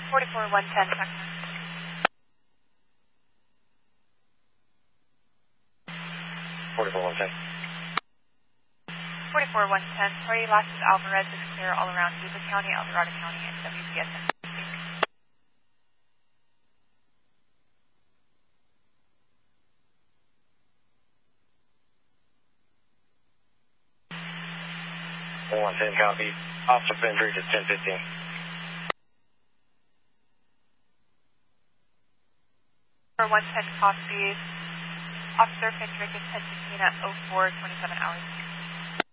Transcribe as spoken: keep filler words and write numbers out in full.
forty-four one ten, forty-four one ten. forty-four one ten, sorry, last is Alvarez is clear all around Yuba County, El Dorado County, and W C S M. one ten copy. Officer Fendridge at ten fifteen. one ten copy. Officer Fendrick is ten fifteen at oh four twenty-seven hours.